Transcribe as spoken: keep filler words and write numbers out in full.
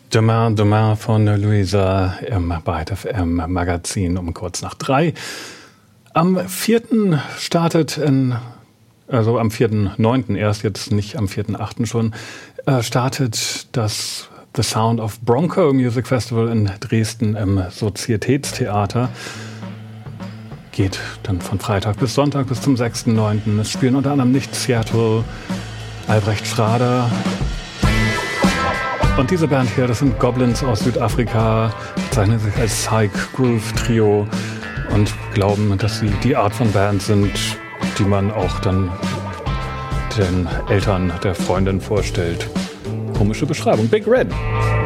Demain, Demain von Luisa im Byte F M Magazin um kurz nach drei. Am vierten startet in, also am vierten neunten erst, jetzt nicht am vierten achten schon, äh, startet das The Sound of Bronco Music Festival in Dresden im Sozietätstheater. Geht dann von Freitag bis Sonntag bis zum sechsten neunten Es spielen unter anderem nicht Seattle, Albrecht Schrader. Und diese Band hier, das sind Goblins aus Südafrika, bezeichnen sich als Psych Groove Trio und glauben, dass sie die Art von Band sind, die man auch dann den Eltern der Freundin vorstellt. Komische Beschreibung. Big Red.